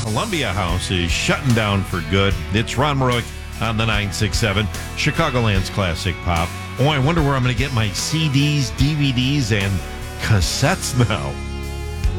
Columbia House is shutting down for good. It's Ron Maroic on the 967, Chicagoland's Classic Pop. Oh, I wonder where I'm going to get my CDs, DVDs, and cassettes now.